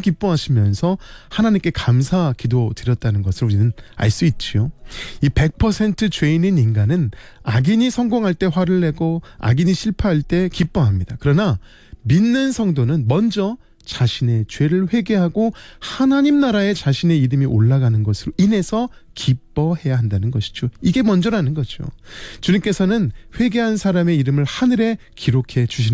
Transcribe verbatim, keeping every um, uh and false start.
기뻐하시면서 하나님께 감사 기도 드렸다는 것을 우리는 알 수 있지요. 이 백 퍼센트 죄인인 인간은 악인이 성공할 때 화를 내고 악인이 실패할 때 기뻐합니다. 그러나 믿는 성도는 먼저 자신의 죄를 회개하고 하나님 나라에 자신의 이름이 올라가는 것으로 인해서 기뻐해야 한다는 것이죠. 이게 먼저라는 거죠. 주님께서는 회개한 사람의 이름을 하늘에 기록해 주시는